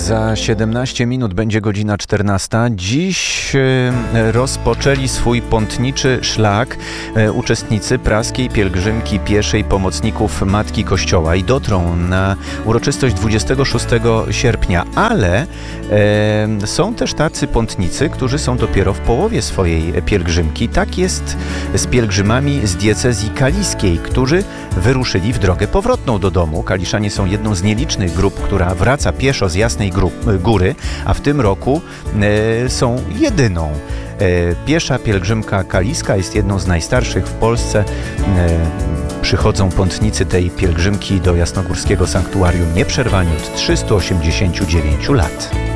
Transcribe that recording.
Za 17 minut będzie godzina 14. Dziś rozpoczęli swój pątniczy szlak uczestnicy praskiej pielgrzymki pieszej pomocników Matki Kościoła i dotrą na uroczystość 26 sierpnia, ale są też tacy pątnicy, którzy są dopiero w połowie swojej pielgrzymki. Tak jest z pielgrzymami z diecezji kaliskiej, którzy wyruszyli w drogę powrotną do domu. Kaliszanie są jedną z nielicznych grup, która wraca pieszo z Jasnej Góry, a w tym roku są jedyną. Piesza pielgrzymka kaliska jest jedną z najstarszych w Polsce. Przychodzą pątnicy tej pielgrzymki do jasnogórskiego sanktuarium nieprzerwanie od 389 lat.